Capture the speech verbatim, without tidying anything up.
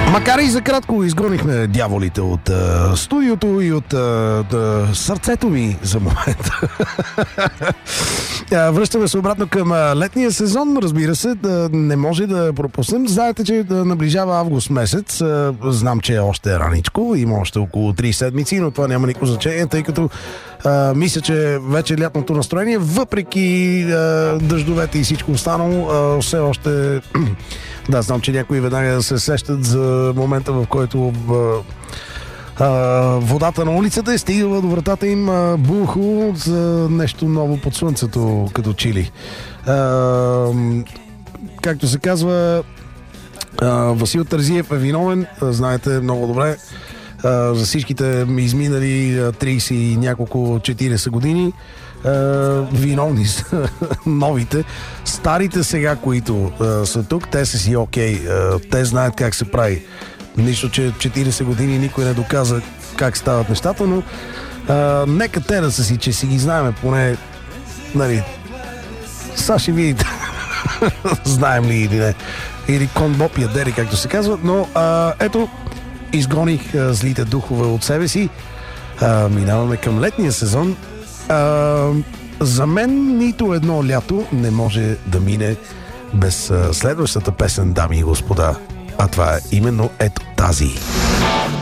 Макар и за кратко изгонихме дяволите от а, студиото и от а, да, сърцето ми за момента. Връщаме се обратно към а, летния сезон, разбира се, да не може да пропуснем. Знаете, че да наближава август месец. А, знам, че е още раничко, има още около три седмици, но това няма никакво значение, тъй като а, мисля, че вече лятното настроение, въпреки а, дъждовете и всичко останало, а, все още... Да, знам, че някои веднага се сещат за момента, в който а, а, водата на улицата е стигала до вратата им а, бухо за нещо ново под слънцето, като чили. А, както се казва, а, Васил Терзиев е виновен, а, знаете много добре, а, за всичките изминали трийсет и няколко четирийсет години. Uh, виновни са новите. Старите сега, които uh, са тук, те са си окей. Uh, те знаят как се прави. Нищо, че четирийсет години никой не доказа как стават нещата, но uh, нека те да са си, че си ги знаем поне, нали, са ще видите знаем ли или не. Или кон Боб ядери, както се казва. Но uh, ето, изгоних uh, злите духове от себе си. Uh, минаваме към летния сезон. Uh, за мен нито едно лято не може да мине без uh, следващата песен, дами и господа. А това е именно ето тази.